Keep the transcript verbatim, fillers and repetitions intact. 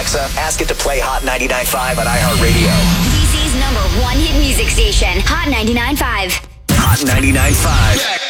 Alexa, ask it to play Hot ninety-nine point five on iHeartRadio. D C's number one hit music station, Hot ninety-nine point five. Hot ninety-nine point five.